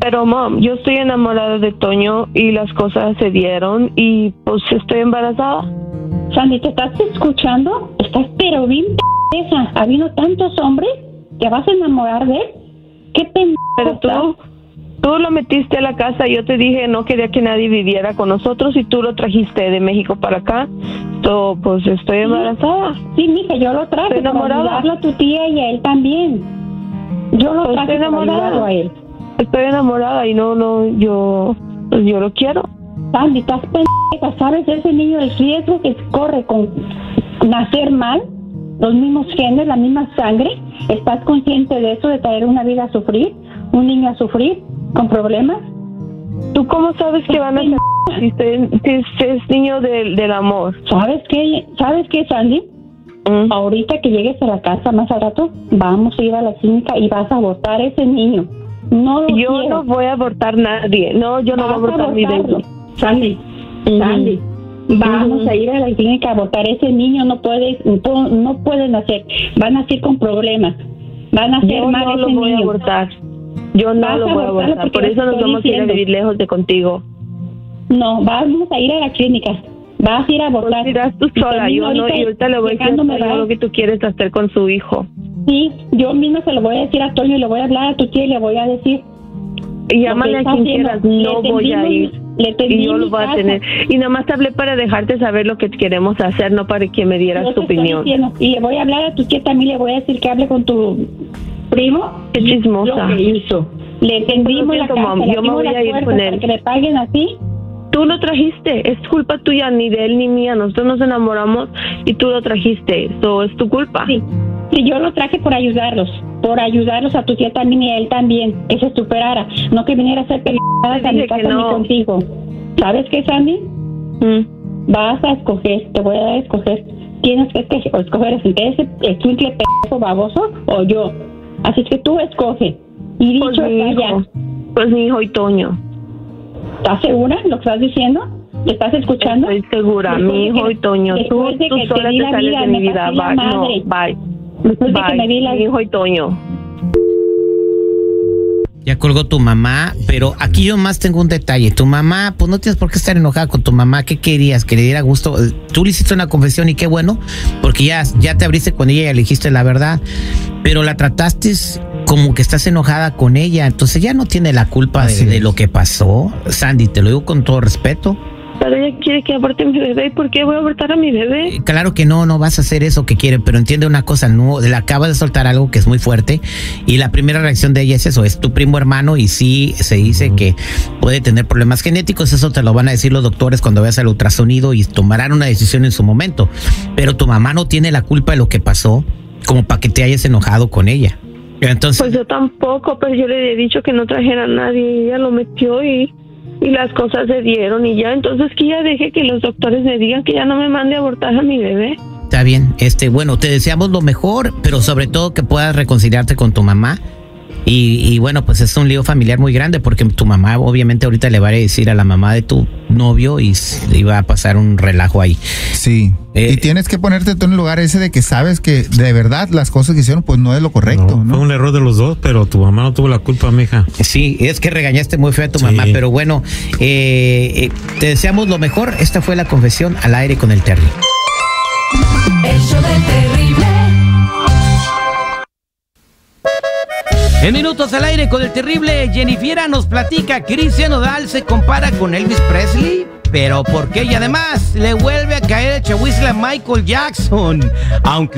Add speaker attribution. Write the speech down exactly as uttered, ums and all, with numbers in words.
Speaker 1: Pero, mom, yo estoy enamorada de Toño y las cosas se dieron y pues estoy embarazada.
Speaker 2: Sandy, ¿te estás escuchando? Estás pero bien p***esa. Ha habido tantos hombres, ¿te vas a enamorar de él? ¿Qué pendejo?
Speaker 1: Pero tú, tú lo metiste a la casa, yo te dije no quería que nadie viviera con nosotros y tú lo trajiste de México para acá. So, pues estoy embarazada.
Speaker 2: Sí, mija, yo lo traje
Speaker 1: estoy
Speaker 2: para ayudarlo a tu tía y a él también. Yo lo
Speaker 1: pues
Speaker 2: traje
Speaker 1: estoy
Speaker 2: para ayudarlo a él.
Speaker 1: Estoy enamorada y no, no, yo, pues yo lo quiero.
Speaker 2: Sandy, estás pendeja, ¿sabes? Ese niño, el riesgo que corre con nacer mal, los mismos genes, la misma sangre. ¿Estás consciente de eso, de traer una vida a sufrir, un niño a sufrir con problemas?
Speaker 1: ¿Tú cómo sabes que van a ser si es, si es niño del, del amor?
Speaker 2: ¿Sabes qué, ¿Sabes qué, Sandy? Mm. Ahorita que llegues a la casa más al rato, vamos a ir a la clínica y vas a abortar a ese niño. No lo
Speaker 1: yo
Speaker 2: quiero.
Speaker 1: no voy a abortar a nadie. No, yo no voy a abortar mi bebé.
Speaker 2: Sandy, uh-huh. Sandy, vamos uh-huh. a ir a la clínica a abortar. Ese niño no puede, no, no puede nacer. Va a nacer con problemas. Van a hacer
Speaker 1: yo
Speaker 2: mal
Speaker 1: no
Speaker 2: ese
Speaker 1: lo voy
Speaker 2: niño.
Speaker 1: a abortar. Yo no
Speaker 2: vas
Speaker 1: lo voy a abortar. Por eso nos vamos diciendo. a ir a vivir lejos de contigo.
Speaker 2: No, vamos a ir a la clínica. Vas a ir a abortar.
Speaker 1: Pues irás tú sola. Yo no, y ahorita le voy a decir a lo que tú quieres hacer con su hijo.
Speaker 2: Sí, yo misma se lo voy a decir a Toño y le voy a hablar a tu tía y le voy a decir.
Speaker 1: Y llámale a quien quieras, no voy a ir. Y yo lo voy a tener. Y nada más te hablé para dejarte saber lo que queremos hacer, no para que me dieras tu opinión.
Speaker 2: Y le voy a hablar a tu tía también, le voy a decir que hable con tu primo.
Speaker 1: Qué chismosa.
Speaker 2: Lo que hizo. Le tendimos la casa,
Speaker 1: yo me voy a ir con él.
Speaker 2: Para que le paguen así.
Speaker 1: Tú lo trajiste, es culpa tuya, ni de él ni mía. Nosotros nos enamoramos y tú lo trajiste. Eso es tu culpa.
Speaker 2: Sí. Sí, yo lo traje por ayudarlos, por ayudarlos a tu tía también y a él también, que se superara, no que viniera a hacer peleadas a mi casa no. ni contigo. ¿Sabes qué, Sandy? Mm. Vas a escoger, te voy a dar a escoger. Tienes que escoger, o escoger entre ese escuincle pedazo baboso o yo. Así que tú escoge. Y dicho
Speaker 1: pues mi hijo,
Speaker 2: ya.
Speaker 1: Pues mi hijo y Toño.
Speaker 2: ¿Estás segura de lo que estás diciendo? ¿Me estás escuchando?
Speaker 1: Estoy segura, después mi hijo que, y Toño. Tú, de tú sola te, te sales vida, de mi vida. Bye. No, bye. Después de que me vi la... mi hijo y Toño.
Speaker 3: Ya colgó tu mamá, pero aquí yo más tengo un detalle. Tu mamá, pues no tienes por qué estar enojada con tu mamá. ¿Qué querías? Que le diera gusto. Tú le hiciste una confesión y qué bueno, porque ya, ya te abriste con ella y le dijiste la verdad, pero la trataste como que estás enojada con ella. Entonces ya no tiene la culpa de, de lo que pasó. Sandy, te lo digo con todo respeto.
Speaker 1: Pero ella quiere que aborte a mi bebé. ¿Por qué voy a abortar a mi bebé?
Speaker 3: Claro que no, no vas a hacer eso que quiere, pero entiende una cosa, no, le acaba de soltar algo que es muy fuerte y la primera reacción de ella es eso, es tu primo hermano y sí se dice uh-huh. que puede tener problemas genéticos, eso te lo van a decir los doctores cuando veas el ultrasonido y tomarán una decisión en su momento, pero tu mamá no tiene la culpa de lo que pasó como para que te hayas enojado con ella. Entonces,
Speaker 1: pues yo tampoco, pero yo le he dicho que no trajera a nadie y ella lo metió y... y las cosas se dieron y ya, entonces que ya deje que los doctores me digan que ya no me mande a abortar a mi bebé.
Speaker 3: Está bien, este, bueno, te deseamos lo mejor, pero sobre todo que puedas reconciliarte con tu mamá y, y bueno, pues es un lío familiar muy grande porque tu mamá obviamente ahorita le va a decir a la mamá de tu novio y iba a pasar un relajo ahí.
Speaker 4: Sí, eh, y tienes que ponerte tú en el lugar ese de que sabes que de verdad las cosas que hicieron pues no es lo correcto,
Speaker 5: no,
Speaker 4: ¿no?
Speaker 5: Fue un error de los dos, pero tu mamá no tuvo la culpa, mija.
Speaker 3: Sí, es que regañaste muy feo a tu sí. mamá, pero bueno, eh, eh, te deseamos lo mejor. Esta fue la confesión al aire con el Terry.
Speaker 6: El show del Terrible.
Speaker 7: En Minutos al Aire con el Terrible, Jennifiera nos platica, Cristian Nodal se compara con Elvis Presley, pero ¿por qué? Y además le vuelve a caer el chahuizle a Michael Jackson, aunque